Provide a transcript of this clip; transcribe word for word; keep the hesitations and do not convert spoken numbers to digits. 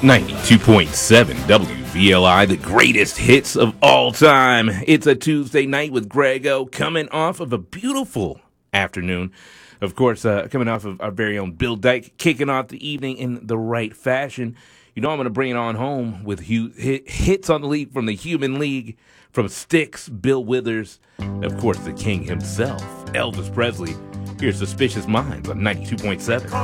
ninety-two point seven W V L I, the greatest hits of all time. It's a Tuesday night with Grego, coming off of a beautiful afternoon. Of course, uh, coming off of our very own Bill Dyke, kicking off the evening in the right fashion. You know I'm going to bring it on home with hu- hit, hits on the league from the Human League, from Styx, Bill Withers, of course, the king himself, Elvis Presley. Here's Suspicious Minds on ninety-two point seven.